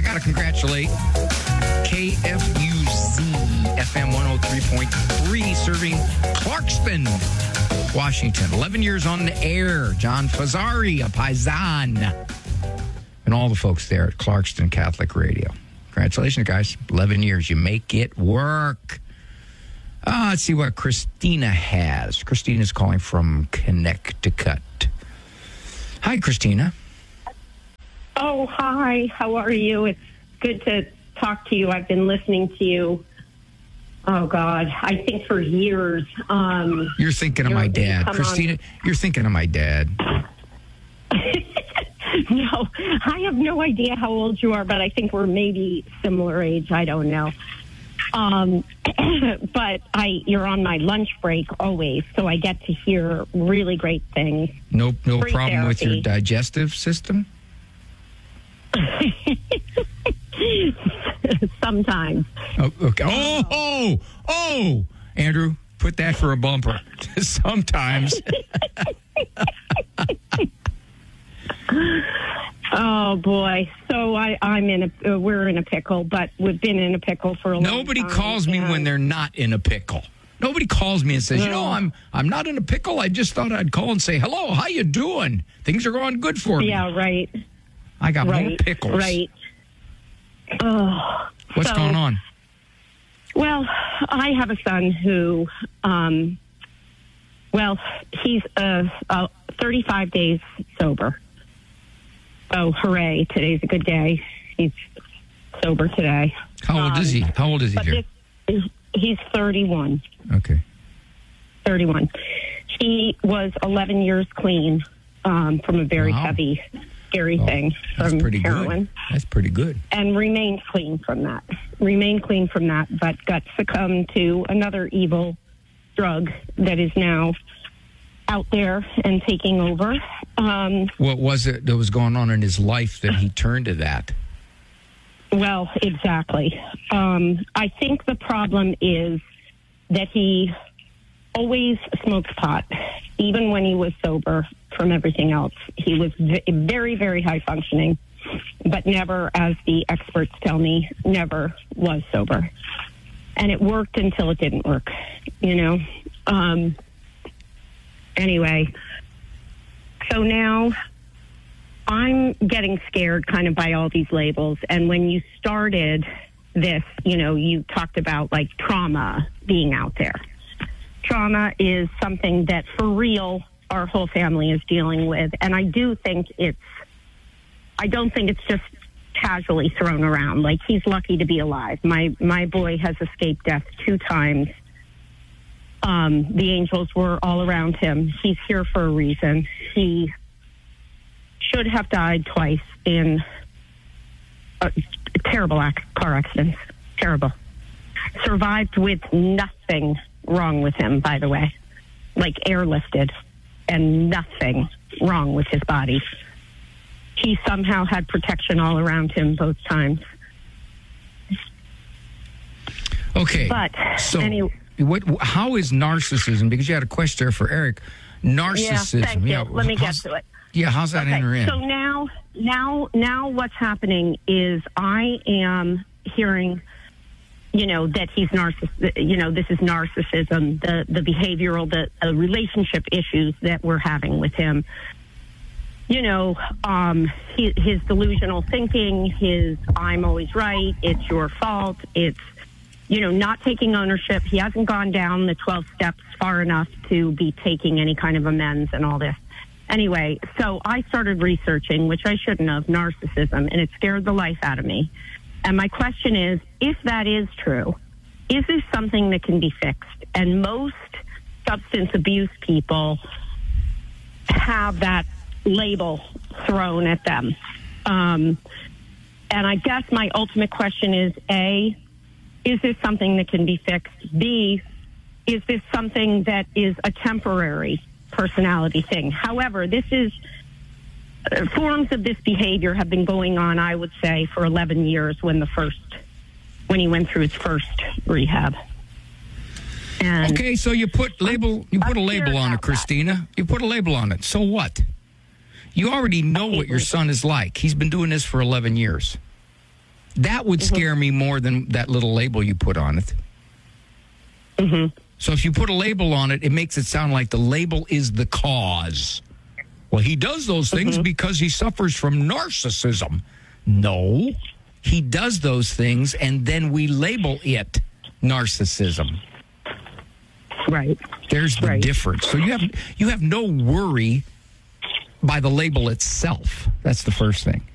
got to congratulate KFUZ FM 103.3 serving Clarkston, Washington. 11 years on the air. John Fazzari, a paisan, and all the folks there at Clarkston Catholic Radio. Congratulations, guys. 11 years. You make it work. Let's see what Christina has. Christina's calling from Connecticut. Hi, Christina. Oh, hi. How are you? It's good to talk to you. I've been listening to you. Oh, God. I think for years. You're thinking of my dad. Christina, you're thinking of my dad. No, I have no idea how old you are, but I think we're maybe similar age. I don't know. But you're on my lunch break always, so I get to hear really great things. No Free problem with therapy. your digestive system? Sometimes. Oh, okay. Oh, Andrew, put that for a bumper. Sometimes. Oh boy! So we're in a pickle, but we've been in a pickle for a long time. Nobody calls me when they're not in a pickle. Nobody calls me and says, I'm not in a pickle. I just thought I'd call and say, hello, how you doing? Things are going good for me. Yeah, right. I got more pickles. Right. What's going on? Well, I have a son who, he's 35 days sober. Oh, hooray. Today's a good day. He's sober today. How old is he? How old is he here? He's 31. Okay. 31. He was 11 years clean from a very heavy, scary thing from heroin. That's pretty good. And remained clean from that. But got succumbed to another evil drug that is now out there and taking over. What was it that was going on in his life that he turned to that? Well, exactly. I think the problem is that he always smoked pot, even when he was sober from everything else. He was very, very high functioning, but never, as the experts tell me, never was sober. And it worked until it didn't work, Anyway, so now I'm getting scared kind of by all these labels. And when you started this, you talked about like trauma being out there. Trauma is something that for real our whole family is dealing with. And I don't think it's just casually thrown around. Like, he's lucky to be alive. My boy has escaped death 2 times. The angels were all around him. He's here for a reason. He should have died twice in terrible car accidents. Terrible. Survived with nothing wrong with him, by the way. Like airlifted and nothing wrong with his body. He somehow had protection all around him both times. Okay. But so anyway. How is narcissism, because you had a question there for Eric, narcissism. Yeah, thank you. Let me get to it. Yeah, how's that enter in? So now what's happening is I am hearing, that he's this is narcissism, the behavioral, the relationship issues that we're having with him. His delusional thinking, his I'm always right, it's your fault, it's, not taking ownership. He hasn't gone down the 12 steps far enough to be taking any kind of amends and all this. Anyway, so I started researching, which I shouldn't have, narcissism, and it scared the life out of me. And my question is, if that is true, is this something that can be fixed? And most substance abuse people have that label thrown at them. And I guess my ultimate question is, A, is this something that can be fixed? B, is this something that is a temporary personality thing? However, this is forms of this behavior have been going on, I would say, for 11 years when he went through his first rehab. And okay, so you put a label on it, Christina. You put a label on it. So what? You already know what your son is like. He's been doing this for 11 years. That would scare me more than that little label you put on it. So if you put a label on it, it makes it sound like the label is the cause. Well, he does those things because he suffers from narcissism. No, he does those things, and then we label it narcissism. Right. There's the difference. So you have no worry by the label itself. That's the first thing.